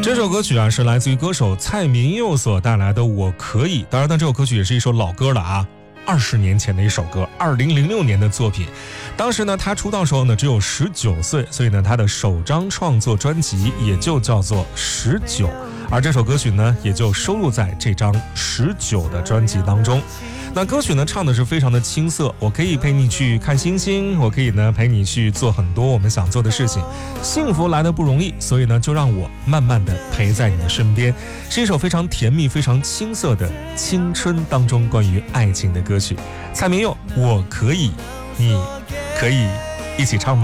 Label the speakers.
Speaker 1: 这首歌曲啊是来自于歌手蔡明佑所带来的《我可以》，当然呢这首歌曲也是一首老歌了啊，20年前的一首歌，2006年的作品。当时呢他出道时候呢只有19岁，所以呢他的首张创作专辑也就叫做19，而这首歌曲呢也就收录在这张19的专辑当中。那歌曲呢唱的是非常的青涩，我可以陪你去看星星，我可以呢陪你去做很多我们想做的事情，幸福来得不容易，所以呢就让我慢慢的陪在你的身边，是一首非常甜蜜非常青涩的青春当中关于爱情的歌曲。蔡明佑，我可以，你可以一起唱吗？